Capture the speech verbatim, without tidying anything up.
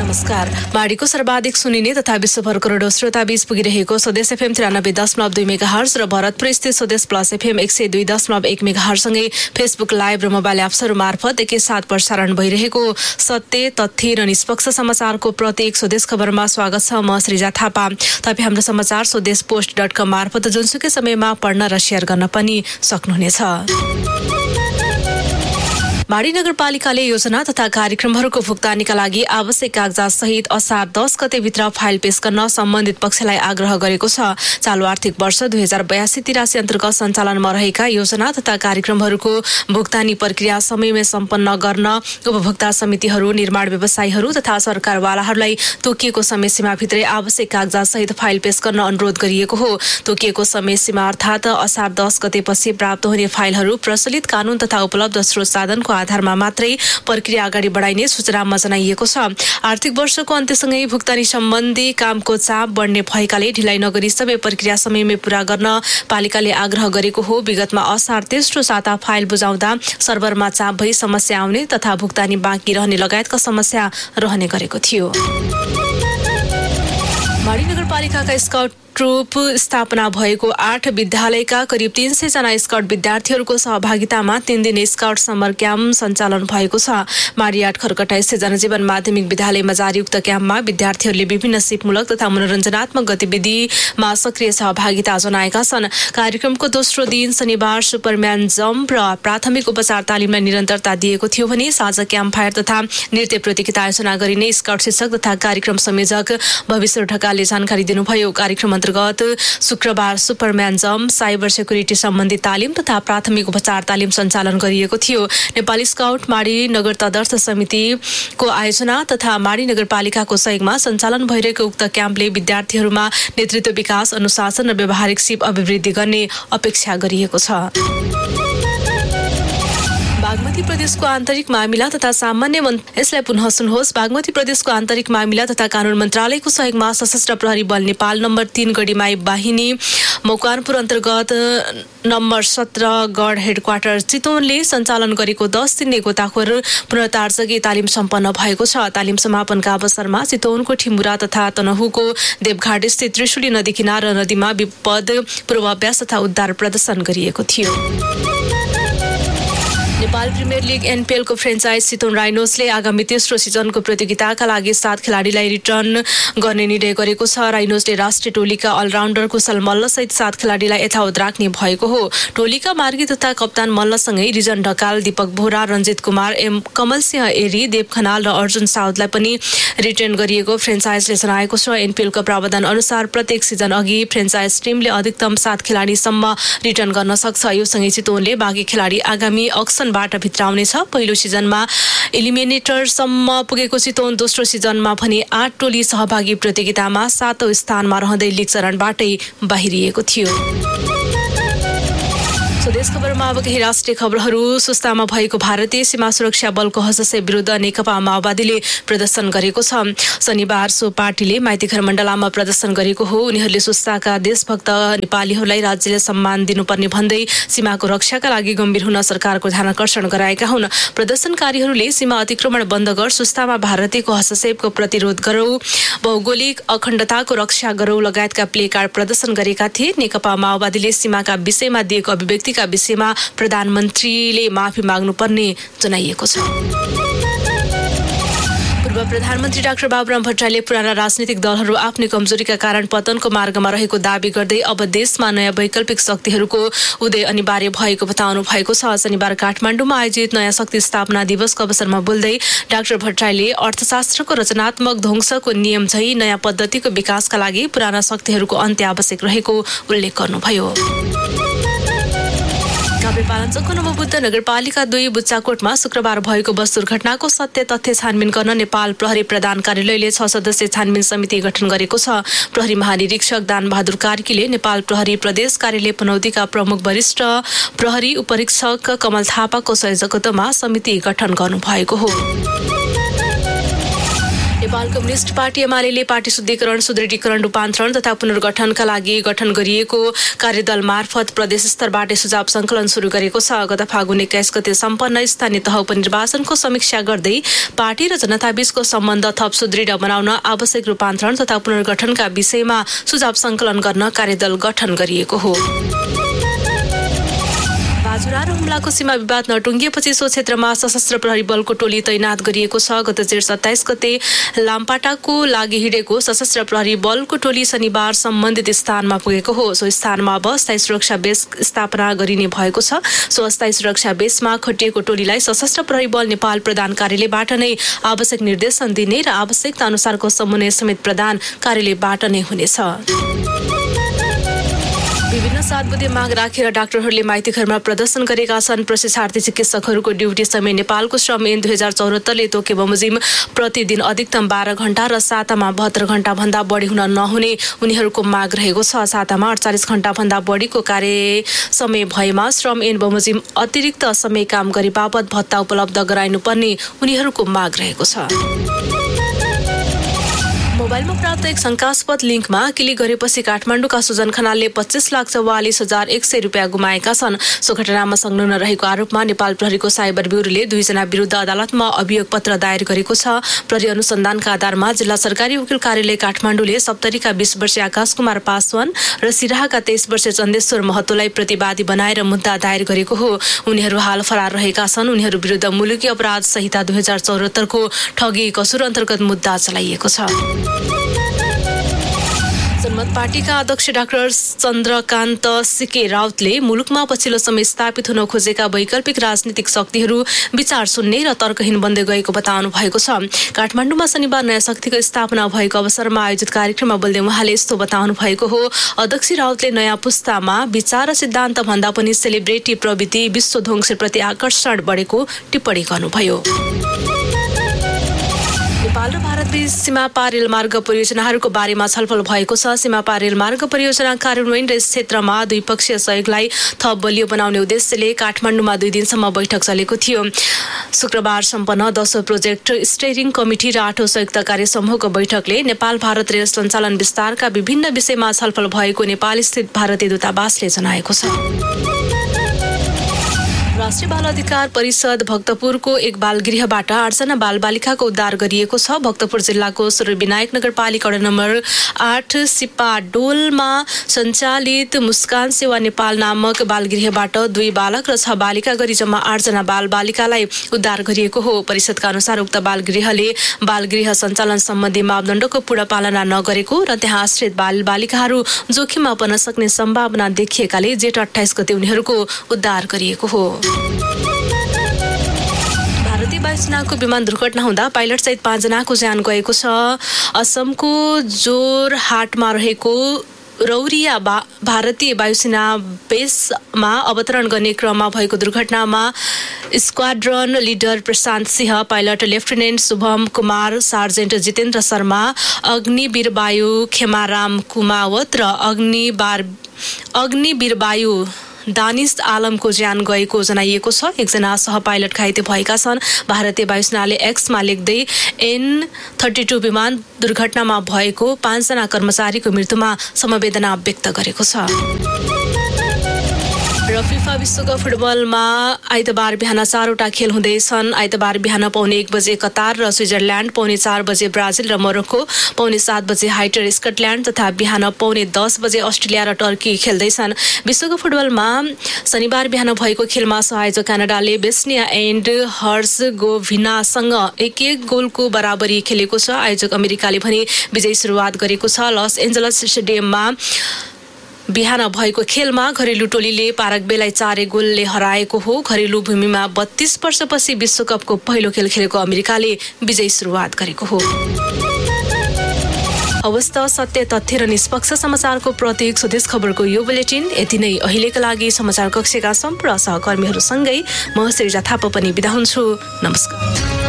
नमस्कार। माडीको सर्वाधिक सुनिने तथा विश्वभर करोडौं श्रोता बीच पुगिरहेको स्वदेश एफएम तिरानब्बे दशमलव दुई मेगाहर्ज र भरतपुर स्थित स्वदेश प्लस एफएम एक सय दुई दशमलव एक मेगाहर्जसँगै फेसबुक लाइभ र मोबाइल एप्सहरू मार्फत एकैसाथ प्रसारण भइरहेको सत्य तथ्य र निष्पक्ष समाचारको प्रत्येक स्वदेश खबरमा स्वागत छ। म श्रीजा थापा। तपाईँ हाम्रो समाचार स्वदेश पोस्ट डट कम मार्फत जुनसुकै समयमा पढ्न र सेयर गर्न पनि सक्नुहुनेछ। माडी नगरपालिकाले योजना तथा कार्यक्रमहरूको भुक्तानीका लागि आवश्यक कागजात सहित असार दस गतेभित्र फाइल पेश गर्न सम्बन्धित पक्षलाई आग्रह गरेको छ। चालु आर्थिक वर्ष दुई हजार बयासी तिरासी अन्तर्गत सञ्चालनमा रहेका योजना तथा कार्यक्रमहरूको भुक्तानी प्रक्रिया समयमै सम्पन्न गर्न उपभोक्ता समितिहरू, निर्माण व्यवसायीहरू तथा सरकारवालाहरूलाई तोकिएको समय सीमाभित्रै आवश्यक कागजात सहित फाइल पेश गर्न अनुरोध गरिएको हो। तोकिएको समय सीमा अर्थात् असार दस गतेपछि प्राप्त हुने फाइलहरू प्रचलित कानून तथा उपलब्ध स्रोत साधनको आधारमा मात्रै प्रक्रिया अगाडि बढाइने सूचनामा जनाइएको छ। आर्थिक वर्षको अन्त्यसँगै भुक्तानी सम्बन्धी कामको चाप बढ्ने भएकाले ढिलाइ नगरी सबै प्रक्रिया समयमै पूरा गर्न पालिकाले आग्रह गरेको हो। विगतमा असार तेस्रो साता फाइल बुझाउँदा सर्भरमा चाप भई समस्या आउने तथा भुक्तानी बाँकी रहने लगायतका समस्या रहने गरेको थियो। माडी नगरपालिकाका स्काउट ट्रुप स्थापना भएको आठ विद्यालयका करिब तीन सय जना स्काउट विद्यार्थीहरूको सहभागितामा तीन दिन स्काउट समर क्याम्प सञ्चालन भएको छ। माडी आठ खरकटा स्थित जनजीवन माध्यमिक विद्यालयमा जारी उक्त क्याम्पमा विद्यार्थीहरूले विभिन्न सिपमूलक तथा मनोरञ्जनात्मक गतिविधिमा सक्रिय सहभागिता जनाएका छन्। कार्यक्रमको दोस्रो दिन शनिबार सुपरम्यान जम्प र प्राथमिक उपचार तालिमलाई निरन्तरता दिएको थियो भने साँझ क्याम्प फायर तथा नृत्य प्रतियोगिता आयोजना गरिने स्काउट शिक्षक तथा कार्यक्रम संयोजक भविष्य ढकालले जानकारी दिनुभयो। कार्यक्रम अन्तर्गत शुक्रबार सुपरम्यान जम्प, साइबर सेक्युरिटी सम्बन्धी तालिम तथा प्राथमिक उपचार तालिम सञ्चालन गरिएको थियो। नेपाली स्काउट माडी नगर तदर्थ समितिको आयोजना तथा माडी नगरपालिकाको सहयोगमा सञ्चालन भइरहेको उक्त क्याम्पले विद्यार्थीहरूमा नेतृत्व विकास, अनुशासन र व्यावहारिक सिप अभिवृद्धि गर्ने अपेक्षा गरिएको छ। बागमती प्रदेशको आन्तरिक मामिला तथा सामान्य यसलाई पुनः सुन्नुहोस्। बागमती प्रदेशको आन्तरिक मामिला तथा कानून मन्त्रालयको सहयोगमा सशस्त्र प्रहरी बल नेपाल नम्बर तीन गढीमाई बाहिनी मकवानपुर अन्तर्गत नम्बर सत्र गढ हेडक्वार्टर चितवनले सञ्चालन गरेको दस दिने गोताखोर पुनर्तार्जगी तालिम सम्पन्न भएको छ। तालिम समापनका अवसरमा चितवनको ठिमुरा तथा तनहुको देवघाट स्थित त्रिशुली नदी किनार नदीमा विपद पूर्वाभ्यास तथा उद्धार प्रदर्शन गरिएको थियो। Nepal premier league एनपिएलको franchise Chitwan राइनोजले आगामी तेस्रो सिजनको प्रतियोगिताका लागि सात खेलाडीलाई रिटर्न गर्ने निर्णय गरेको छ। राइनोजले राष्ट्रिय टोलीका अलराउन्डर कुशल मल्लसहित सात खेलाडीलाई यथावत राख्ने भएको हो। टोलीका मार्गी तथा कप्तान मल्लसँगै रिजन ढकाल, दीपक बोहरा, रञ्जित कुमार, एम कमल सिंह एरी, देव खनाल र अर्जुन साउदलाई पनि रिटर्न गरिएको फ्रेन्चाइजले जनाएको छ। एनपिएलको प्रावधान अनुसार प्रत्येक सिजन अघि फ्रेन्चाइज टिमले अधिकतम सात खेलाडीसम्म रिटर्न गर्न सक्छ। यो सँगै चितवनले बाँकी खेलाडी आगामी अक्सन बाट भित्राउनेछ। पहिलो सिजनमा एलिमिनेटरसम्म पुगेको चितवन दोस्रो सिजनमा भने आठ टोली सहभागी प्रतियोगितामा सातौं स्थानमा रहँदै लिग चरणबाटै बाहिरिएको थियो। स्वदेश खबरमा अब केही राष्ट्रिय खबरहरू। सुस्तामा भएको भारतीय सीमा सुरक्षा बलको हस्तक्षेप विरुद्ध नेकपा माओवादीले प्रदर्शन गरेको छ। शनिबार सो पार्टीले माइतीघर मण्डलामा प्रदर्शन गरेको हो। उनीहरूले सुस्ताका देशभक्त नेपालीहरूलाई राज्यले सम्मान दिनुपर्ने भन्दै सीमाको रक्षाका लागि गम्भीर हुन सरकारको ध्यानाकर्षण गराएका हुन्। प्रदर्शनकारीहरूले सीमा अतिक्रमण बन्द गर, सुस्तामा भारतीयको हस्तक्षेपको प्रतिरोध गरौँ, भौगोलिक अखण्डताको रक्षा गरौँ लगायतका प्ले कार्ड प्रदर्शन गरेका थिए। नेकपा माओवादीले सीमाका विषयमा दिएको अभिव्यक्ति का विषयमा प्रधानमन्त्रीले माफी माग्नुपर्ने जनाइएको छ। पूर्व प्रधानमन्त्री डाक्टर बाबुराम भट्टराईले पुराना राजनीतिक दलहरू आफ्नै कमजोरीका कारण पतनको मार्गमा रहेको दावी गर्दै अब देशमा नयाँ वैकल्पिक शक्तिहरूको उदय अनिवार्य भएको बताउनु भएको छ। शनिबार काठमाडौँमा आयोजित नयाँ शक्ति स्थापना दिवसको अवसरमा बोल्दै डाक्टर भट्टराईले अर्थशास्त्रको रचनात्मक ध्वंसको नियम झै नयाँ पद्धतिको विकासका लागि पुराना शक्तिहरूको अन्त्य आवश्यक रहेको उल्लेख गर्नुभयो। काभ्रेपाल्पाल्चोकको नवबुद्ध नगरपालिका दुई बुच्चाकोटमा शुक्रबार भएको बस दुर्घटनाको सत्य तथ्य छानबिन गर्न नेपाल प्रहरी प्रधान कार्यालयले छ सदस्यीय छानबिन समिति गठन गरेको छ। प्रहरी महानिरीक्षक दानबहादुर कार्कीले नेपाल प्रहरी प्रदेश कार्यालय पनौतीका प्रमुख वरिष्ठ प्रहरी उपरीक्षक कमल थापाको संयोजकत्वमा समिति गठन गर्नुभएको हो। Nepal Nepal communist party UML party शुद्धिकरण सुदृढीकरण रूपान्तरण तथा पुनर्गठनका लागि गठन गरिएको कार्यदल मार्फत प्रदेश स्तरबाट सुझाव सङ्कलन सुरु गरेको छ। गत फागुन एक्काइस गते सम्पन्न स्थानीय तह उपनिर्वाचनको समीक्षा गर्दै पार्टी र जनताबीचको सम्बन्ध थप सुदृढ बनाउन आवश्यक रूपान्तरण तथा पुनर्गठनका विषयमा सुझाव सङ्कलन गर्न कार्यदल गठन गरिएको हो। बाजुरा र हुम्लाको सीमा विवाद नटुङ्गिएपछि सो क्षेत्रमा सशस्त्र प्रहरी बलको टोली तैनात गरिएको छ। गत जेठ सत्ताइस गते लामपाटाको लागि हिँडेको सशस्त्र प्रहरी बलको टोली शनिबार सम्बन्धित स्थानमा पुगेको हो। सो स्थानमा अब अस्थायी सुरक्षा बेस स्थापना गरिने भएको छ। सो अस्थायी सुरक्षा बेसमा खटिएको टोलीलाई सशस्त्र प्रहरी बल नेपाल प्रधान कार्यालयबाट नै आवश्यक निर्देशन दिने र आवश्यकता अनुसारको समन्वय समेत प्रधान कार्यालयबाट नै हुनेछ। विभिन्न सात बुँदे माग राखेर डाक्टरहरूले माइती घरमा प्रदर्शन गरेका छन्। प्रशिक्षार्थी चिकित्सकहरूको ड्युटी समय नेपालको श्रम ऐन दुई हजार चौहत्तरले तोके बमोजिम प्रतिदिन अधिकतम बाह्र घण्टा र सातामा बहत्तर घण्टा भन्दा बढी हुन नहुने उनीहरूको माग रहेको छ। सातामा अडचालिस घण्टा भन्दा बढीको कार्य समय भएमा श्रम ऐन बमोजिम अतिरिक्त समय काम गरे बापत भत्ता उपलब्ध गराइनुपर्ने उनीहरूको माग रहेको छ। मोबाइलमा प्राप्त एक शङ्कास्पद लिङ्कमा क्लिक गरेपछि काठमाडौँका सुजन खनालले पच्चिस लाख चौवालिस हजार एक सय रुपियाँ गुमाएका छन्। सो घटनामा संलग्न रहेको आरोपमा नेपाल प्रहरीको साइबर ब्युरोले दुईजना विरुद्ध अदालतमा अभियोग पत्र दायर गरेको छ। प्रहरी अनुसन्धानका आधारमा जिल्ला सरकारी वकिल कार्यालय काठमाडौँले सप्तरीका बीस वर्षीय आकाश कुमार पासवान र सिराहाका तेइस वर्षीय चन्देश्वर महतोलाई प्रतिवादी बनाएर मुद्दा दायर गरेको हो। उनीहरू हाल फरार रहेका छन्। उनीहरू विरुद्ध मुलुकी अपराध संहिता दुई हजार चौहत्तरको ठगी कसुर अन्तर्गत मुद्दा चलाइएको छ। जनमत पार्टीका अध्यक्ष डाक्टर चन्द्रकान्त सिके राउतले मुलुकमा पछिल्लो समय स्थापित हुन खोजेका वैकल्पिक राजनीतिक शक्तिहरू विचार सुन्ने र तर्कहीन बन्दै गएको बताउनु भएको छ। काठमाडौँमा शनिबार नयाँ शक्तिको स्थापना भएको अवसरमा आयोजित कार्यक्रममा बोल्दै उहाँले यस्तो बताउनु भएको हो। अध्यक्ष राउतले नयाँ पुस्तामा विचार र सिद्धान्त भन्दा पनि सेलिब्रेटी प्रवृत्ति विश्व ध्वंसप्रति आकर्षण बढेको टिप्पणी गर्नुभयो। नेपाल र भारतबीच सीमापार रेलमार्ग परियोजनाहरूको बारेमा छलफल भएको छ। सीमापार रेलमार्ग परियोजना कार्यान्वयन र यस क्षेत्रमा द्विपक्षीय सहयोगलाई थप बलियो बनाउने उद्देश्यले काठमाडौँमा दुई दिनसम्म बैठक चलेको थियो। शुक्रबार सम्पन्न दशौं प्रोजेक्ट स्टेयरिङ कमिटी र आठौं संयुक्त कार्य समूहको बैठकले नेपाल भारत रेल सञ्चालन विस्तारका विभिन्न विषयमा छलफल भएको नेपाल स्थित भारतीय दूतावासले जनाएको छ। राष्ट्रिय बाल अधिकार परिषद भक्तपुरको एक बालगृहबाट आठजना बालबालिकाको उद्धार गरिएको छ। भक्तपुर जिल्लाको सूर्यविनायक नगरपालिका वडा नम्बर आठ सिपाडोलमा सञ्चालित मुस्कान सेवा नेपाल नामक बालगृहबाट दुई बालक र छ बालिका गरी जम्मा आठजना बालबालिकालाई उद्धार गरिएको हो। परिषदका अनुसार उक्त बालगृहले बालगृह सञ्चालन सम्बन्धी मापदण्डको पूर्ण पालना नगरेको र त्यहाँ आश्रित बालबालिकाहरू जोखिममा पर्न सक्ने सम्भावना देखिएकाले जेठ अट्ठाइस गते उनीहरूको उद्धार गरिएको हो। भारतीय वायुसेनाको विमान दुर्घटना हुँदा पाइलट सहित पाँचजनाको ज्यान गएको छ। असमको जोरहाटमा रहेको रौरिया भारतीय वायुसेना बेसमा अवतरण गर्ने क्रममा भएको दुर्घटनामा स्क्वाड्रन लिडर प्रशान्त Singh, pilot lieutenant Shubham Kumar, sergeant Jitendra Sharma, Agniveer वायु खेमाराम कुमावत र अग्निबार अग्निवीर वायु दानिश आलमको ज्यान गएको जनाइएको छ। एकजना सह पाइलट घाइते भएका छन्। भारतीय वायुसेनाले एक्समा लेख्दै एन थर्टी टू विमान दुर्घटनामा भएको पाँचजना कर्मचारीको मृत्युमा समवेदना व्यक्त गरेको छ। र फिफा विश्वकप फुटबलमा आइतबार बिहान चारवटा खेल हुँदैछन्। आइतबार बिहान पाउने एक बजे कतार र स्विजरल्यान्ड, पाउने चार बजे ब्राजिल र मोरक्को, पाउने सात बजे हाइटी र स्कटल्यान्ड तथा बिहान पाउने दस बजे अस्ट्रेलिया र टर्की खेल्दैछन्। विश्वकप फुटबलमा शनिबार बिहान भएको खेलमा सहआयोजक क्यानाडाले बोस्निया एन्ड हर्जगोभिनासँग एक एक गोलको बराबरी खेलेको छ। आयोजक अमेरिकाले भने विजयी सुरुवात गरेको छ। लस एन्जलस स्टेडियममा बिहान भएको खेलमा घरेलु टोलीले पाराग्वेलाई चार एक गोलले हराएको हो। घरेलु भूमिमा बत्तीस वर्षपछि विश्वकपको पहिलो खेल खेलेको अमेरिकाले विजयी सुरुवात गरेको हो। अवस्था सत्य तथ्य र निष्पक्ष समाचारको प्रतीक स्वदेश खबरको यो बुलेटिन यति नै। अहिलेका लागि समाचार कक्षका सम्पूर्ण सहकर्मीहरूसँगै म श्रीजा थापा पनि बिदा हुन्छु। नमस्कार।